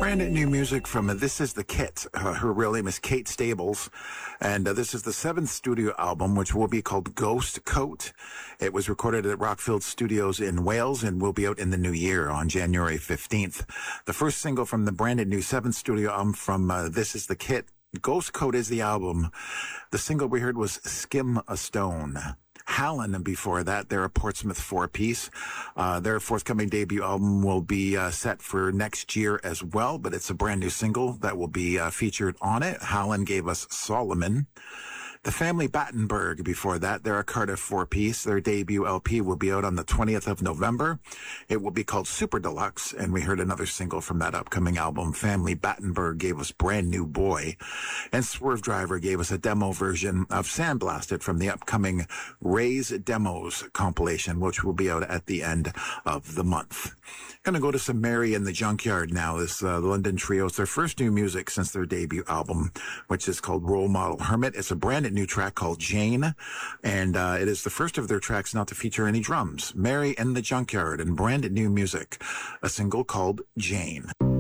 brand new music from This Is the Kit. Her real name is Kate Stables. And this is the seventh studio album, which will be called Ghost Coat. It was recorded at Rockfield Studios in Wales and will be out in the new year on January 15th. The first single from the brand new seventh studio album from This Is the Kit. Ghost Coat is the album. The single we heard was Skim a Stone. Hallen, and before that, they're a Portsmouth four-piece. Their forthcoming debut album will be set for next year as well, but it's a brand new single that will be featured on it. Hallen gave us Solomon. The Family Battenberg, before that, they're a Cardiff four-piece. Their debut LP will be out on the 20th of November. It will be called Super Deluxe, and we heard another single from that upcoming album. Family Battenberg gave us Brand New Boy, and Swerve Driver gave us a demo version of Sandblasted from the upcoming Ray's Demos compilation, which will be out at the end of the month. Gonna go to some Mary in the Junkyard now. This London trio. It's their first new music since their debut album, which is called Role Model Hermit. It's a brand new track called Jane, and it is the first of their tracks not to feature any drums. Mary in the Junkyard and brand new music, a single called Jane.